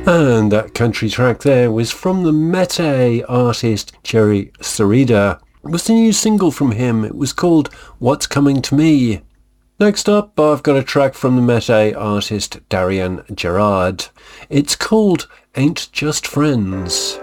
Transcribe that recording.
And that country track there was from the Mete artist Jerry Sarida. It was the new single from him. It was called What's Coming to Me. Next up, I've got a track from the Mete artist Darian Gerard. It's called Ain't Just Friends.